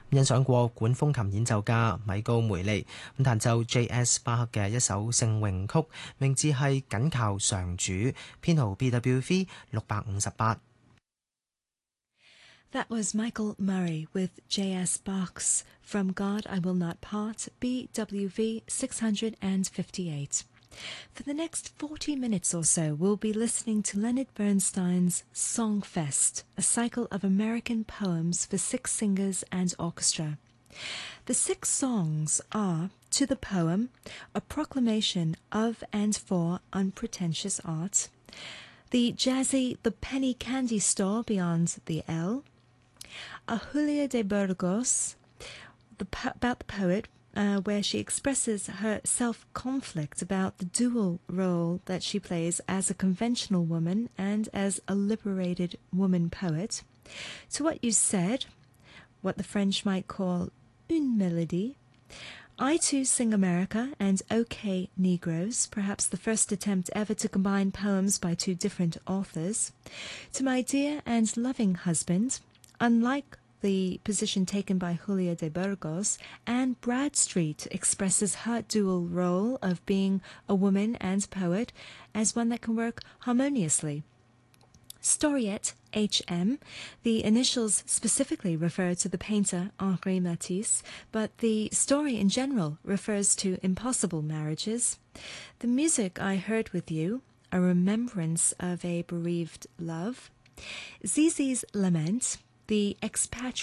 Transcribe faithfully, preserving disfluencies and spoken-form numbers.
欣賞過管風琴演奏家米高梅利咁彈奏 J S 巴克嘅一首聖詠曲，名字係緊靠上主，編號 B W V 六百五十八。 That was Michael Murray with J S Bach's From God I Will Not Part, B W V six hundred fifty-eight. For the next forty minutes or so, we'll be listening to Leonard Bernstein's Songfest, a cycle of American poems for six singers and orchestra. The six songs are To the Poem, a proclamation of and for unpretentious art, the jazzy The Penny Candy Store Beyond the L, a Julia de Burgos, the po- about the poet, uh, where she expresses her self-conflict about the dual role that she plays as a conventional woman and as a liberated woman poet, To What You Said, what the French might call une mélodie, I Too Sing America and OK Negroes, perhaps the first attempt ever to combine poems by two different authors, To My Dear and Loving Husband, unlike the position taken by Julia de Burgos, Anne Bradstreet expresses her dual role of being a woman and poet as one that can work harmoniously. Storiette, H M, the initials specifically refer to the painter Henri Matisse, but the story in general refers to impossible marriages. The music I heard with you, a remembrance of a bereaved love. Zizi's Lament, the expatriate